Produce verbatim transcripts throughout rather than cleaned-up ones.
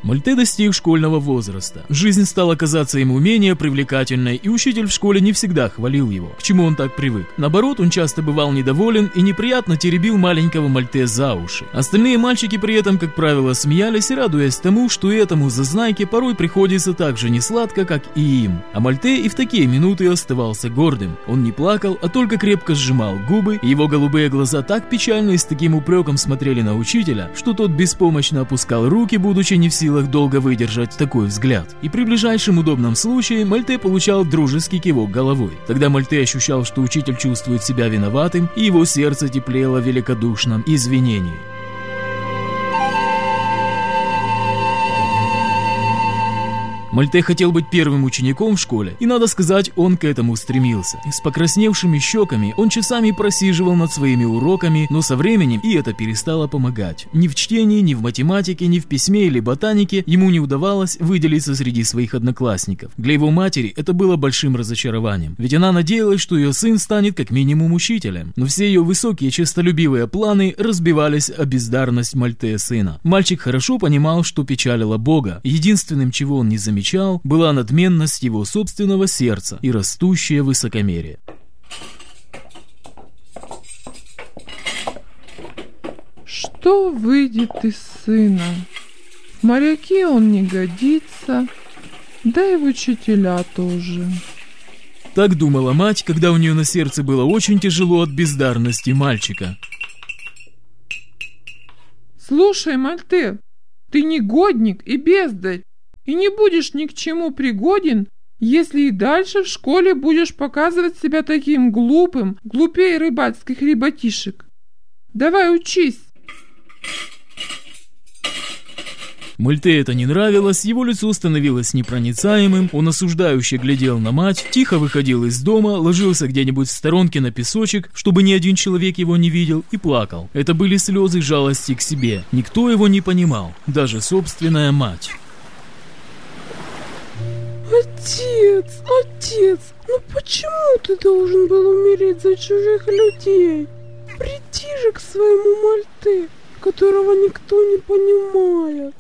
Мальте достиг школьного возраста. Жизнь стала казаться ему менее привлекательной, и учитель в школе не всегда хвалил его, к чему он так привык. Наоборот, он часто бывал недоволен и неприятно теребил маленького Мальте за уши. Остальные мальчики при этом, как правило, смеялись, радуясь тому, что этому зазнайке порой приходится так же несладко, как и им. А Мальте и в такие минуты оставался гордым. Он не плакал, а только крепко сжимал губы, и его голубые глаза так печально и с таким упреком смотрели на учителя, что тот беспомощно опускал руки, будучи не в силах долго выдержать такой взгляд. И при ближайшем удобном случае Мальте получал дружеский кивок головой. Тогда Мальте ощущал, что учитель чувствует себя виноватым, и его сердце теплело в великодушном извинении. Мальте хотел быть первым учеником в школе, и, надо сказать, он к этому стремился. С покрасневшими щеками он часами просиживал над своими уроками, но со временем и это перестало помогать. Ни в чтении, ни в математике, ни в письме или ботанике ему не удавалось выделиться среди своих одноклассников. Для его матери это было большим разочарованием, ведь она надеялась, что ее сын станет как минимум учителем. Но все ее высокие честолюбивые планы разбивались о бездарность Мальте сына. Мальчик хорошо понимал, что печалило Бога. Единственным, чего он не замечал, была надменность его собственного сердца и растущее высокомерие. Что выйдет из сына? В моряки он не годится, да и в учителя тоже. Так думала мать, когда у нее на сердце было очень тяжело от бездарности мальчика. Слушай, Мальте, ты негодник и бездарь, и не будешь ни к чему пригоден, если и дальше в школе будешь показывать себя таким глупым, глупее рыбацких ребятишек. Давай учись. Мальте это не нравилось, его лицо становилось непроницаемым, он осуждающе глядел на мать, тихо выходил из дома, ложился где-нибудь в сторонке на песочек, чтобы ни один человек его не видел, и плакал. Это были слезы жалости к себе. Никто его не понимал, даже собственная мать. Отец, отец, ну почему ты должен был умереть за чужих людей? Приди же к своему Мальте, которого никто не понимает.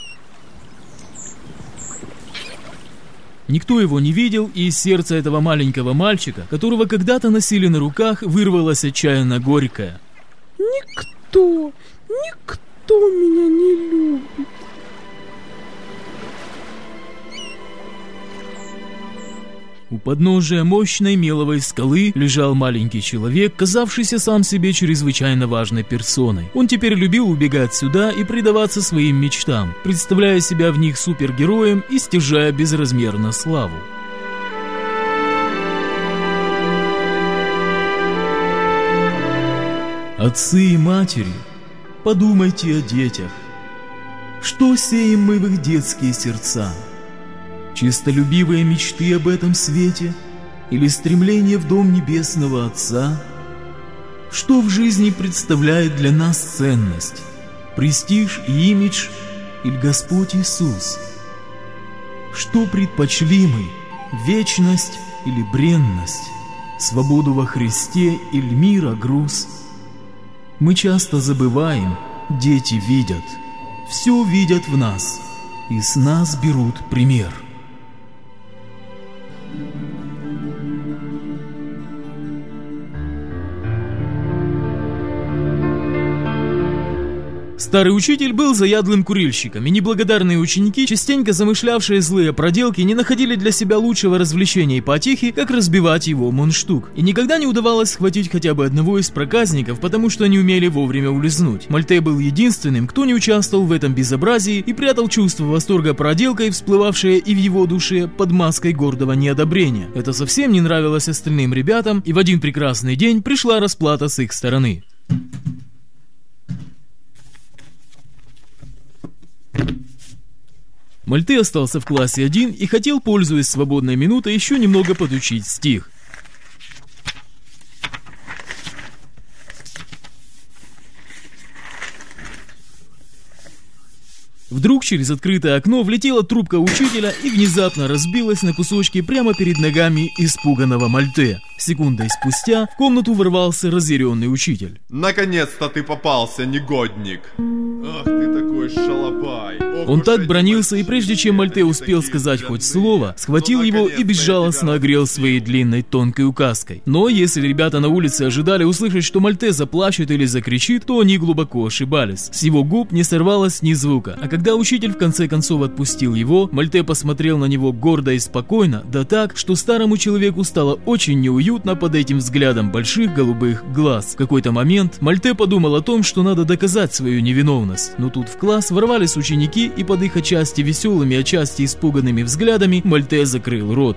Никто его не видел, и из сердца этого маленького мальчика, которого когда-то носили на руках, вырвалось отчаянно горькое. Никто, никто меня не любит. У подножия мощной меловой скалы лежал маленький человек, казавшийся сам себе чрезвычайно важной персоной. Он теперь любил убегать сюда и предаваться своим мечтам, представляя себя в них супергероем и стяжая безразмерно славу. Отцы и матери, подумайте о детях. Что сеем мы в их детские сердца? Чистолюбивые мечты об этом свете или стремление в дом небесного Отца? Что в жизни представляет для нас ценность? Престиж и имидж или Господь Иисус? Что предпочли мы? Вечность или бренность? Свободу во Христе или мира груз? Мы часто забываем, дети видят, все видят в нас, и с нас берут пример. Старый учитель был заядлым курильщиком, и неблагодарные ученики, частенько замышлявшие злые проделки, не находили для себя лучшего развлечения и потехи, как разбивать его мундштук. И никогда не удавалось схватить хотя бы одного из проказников, потому что они умели вовремя улизнуть. Мальте был единственным, кто не участвовал в этом безобразии и прятал чувство восторга проделкой, всплывавшее и в его душе под маской гордого неодобрения. Это совсем не нравилось остальным ребятам, и в один прекрасный день пришла расплата с их стороны. Мальте остался в классе один и хотел, пользуясь свободной минутой, еще немного подучить стих. Вдруг через открытое окно влетела трубка учителя и внезапно разбилась на кусочки прямо перед ногами испуганного Мальте. Секундой спустя в комнату ворвался разъяренный учитель. «Наконец-то ты попался, негодник! Ах ты такой шалопай!» Он так бронился, и прежде чем Мальте успел сказать хоть слово, схватил его и безжалостно огрел своей длинной тонкой указкой. Но если ребята на улице ожидали услышать, что Мальте заплачет или закричит, то они глубоко ошибались. С его губ не сорвалось ни звука, а когда учитель в конце концов отпустил его, Мальте посмотрел на него гордо и спокойно, да так, что старому человеку стало очень неуютно под этим взглядом больших голубых глаз. В какой-то момент Мальте подумал о том, что надо доказать свою невиновность, но тут в класс ворвались ученики, и под их отчасти веселыми, отчасти испуганными взглядами Мальте закрыл рот.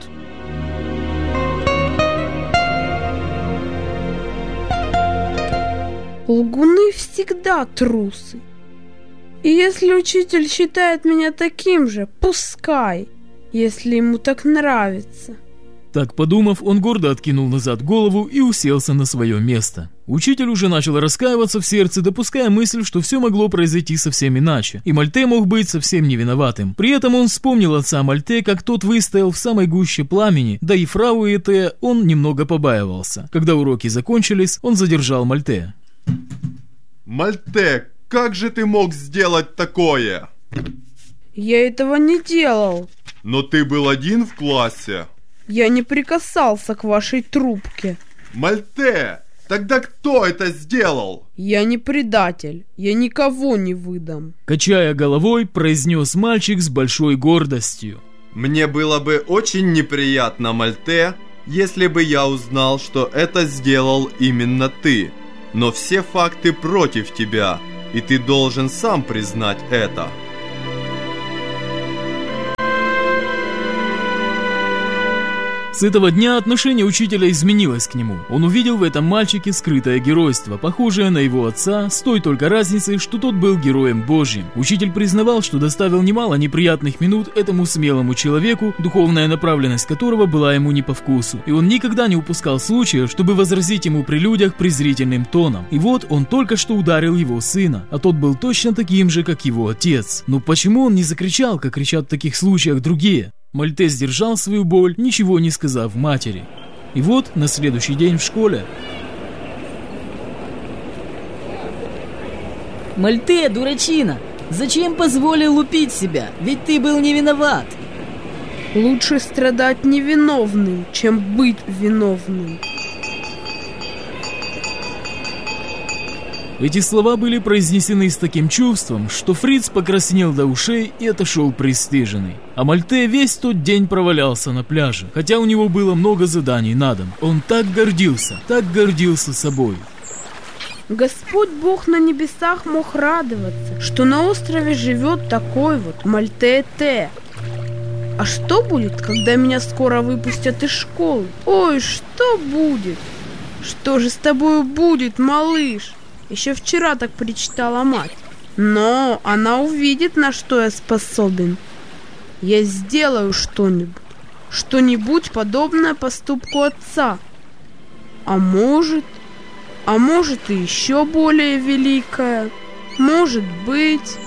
Лгуны всегда трусы. И если учитель считает меня таким же, пускай, если ему так нравится. Так подумав, он гордо откинул назад голову и уселся на свое место. Учитель уже начал раскаиваться в сердце, допуская мысль, что все могло произойти совсем иначе, и Мальте мог быть совсем не виноватым. При этом он вспомнил отца Мальте, как тот выстоял в самой гуще пламени, да и фрау Эте он немного побаивался. Когда уроки закончились, он задержал Мальте. «Мальте, как же ты мог сделать такое?» Я этого не делал. Но ты был один в классе. Я не прикасался к вашей трубке. Мальте, тогда кто это сделал? Я не предатель, я никого не выдам. Качая головой, произнес мальчик с большой гордостью. Мне было бы очень неприятно, Мальте, если бы я узнал, что это сделал именно ты. Но все факты против тебя, и ты должен сам признать это. С этого дня отношение учителя изменилось к нему. Он увидел в этом мальчике скрытое геройство, похожее на его отца, с той только разницей, что тот был героем Божьим. Учитель признавал, что доставил немало неприятных минут этому смелому человеку, духовная направленность которого была ему не по вкусу. И он никогда не упускал случая, чтобы возразить ему при людях презрительным тоном. И вот он только что ударил его сына, а тот был точно таким же, как его отец. Но почему он не закричал, как кричат в таких случаях другие? Мальте сдержал свою боль, ничего не сказав матери. И вот на следующий день в школе. Мальте, дурачина, зачем позволил лупить себя? Ведь ты был не виноват. Лучше страдать невиновным, чем быть виновным. Эти слова были произнесены с таким чувством, что Фриц покраснел до ушей и отошел пристыженный. А Мальте весь тот день провалялся на пляже, хотя у него было много заданий на дом. Он так гордился, так гордился собой. Господь Бог на небесах мог радоваться, что на острове живет такой вот Мальте-Эте. А что будет, когда меня скоро выпустят из школы? Ой, что будет? Что же с тобою будет, малыш? Еще вчера так причитала мать. Но она увидит, на что я способен. Я сделаю что-нибудь. Что-нибудь подобное поступку отца. А может... А может и еще более великое. Может быть...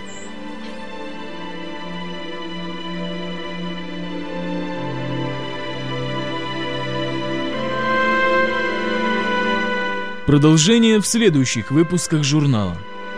Продолжение в следующих выпусках журнала.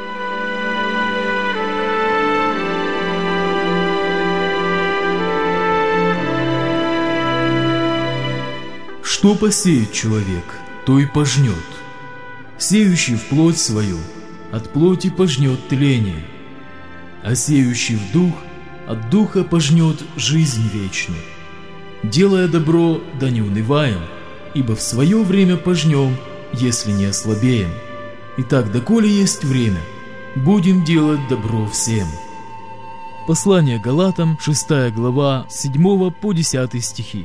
Что посеет человек, то и пожнет. Сеющий в плоть свою, от плоти пожнет тление, а сеющий в дух, от духа пожнет жизнь вечную. Делая добро, да не унываем, ибо в свое время пожнем, если не ослабеем. Итак, доколе есть время, будем делать добро всем. Послание Галатам, шестая глава, с седьмого по десятый стихи.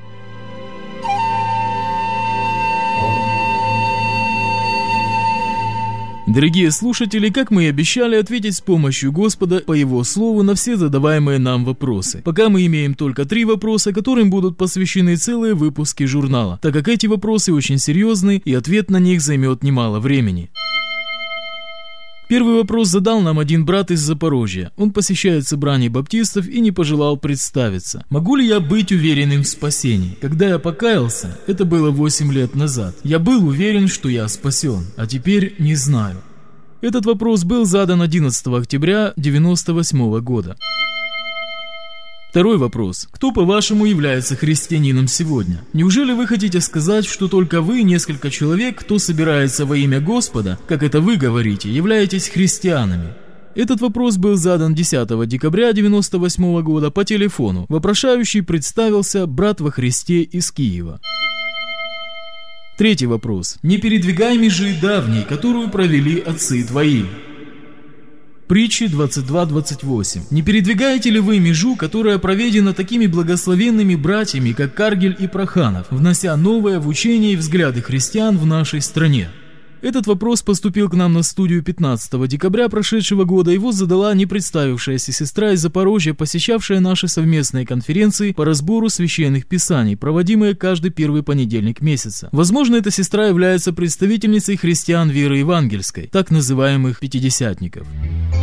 Дорогие слушатели, как мы и обещали, ответить с помощью Господа по Его Слову на все задаваемые нам вопросы. Пока мы имеем только три вопроса, которым будут посвящены целые выпуски журнала, так как эти вопросы очень серьезны и ответ на них займет немало времени. Первый вопрос задал нам один брат из Запорожья. Он посещает собрание баптистов и не пожелал представиться. Могу ли я быть уверенным в спасении? Когда я покаялся, это было восемь лет назад, я был уверен, что я спасен, а теперь не знаю. Этот вопрос был задан одиннадцатого октября девяносто восьмого года. Второй вопрос. Кто, по-вашему, является христианином сегодня? Неужели вы хотите сказать, что только вы, несколько человек, кто собирается во имя Господа, как это вы говорите, являетесь христианами? Этот вопрос был задан десятого декабря девяносто восьмого года по телефону. Вопрошающий представился брат во Христе из Киева. Третий вопрос. «Не передвигай межи давней, которую провели отцы твои». Притчи двадцать два двадцать восемь. «Не передвигаете ли вы межу, которая проведена такими благословенными братьями, как Каргель и Проханов, внося новое в учение и взгляды христиан в нашей стране?» Этот вопрос поступил к нам на студию пятнадцатого декабря прошедшего года. Его задала не представившаяся сестра из Запорожья, посещавшая наши совместные конференции по разбору священных писаний, проводимые каждый первый понедельник месяца. Возможно, эта сестра является представительницей христиан веры евангельской, так называемых пятидесятников.